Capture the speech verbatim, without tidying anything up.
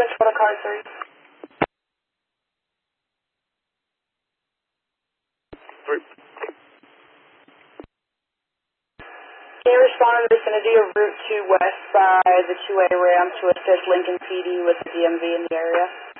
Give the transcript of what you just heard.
Control to car three. Three. Can you respond in the vicinity of Route two West by the two A ramp to assist Lincoln P D with the D M V in the area?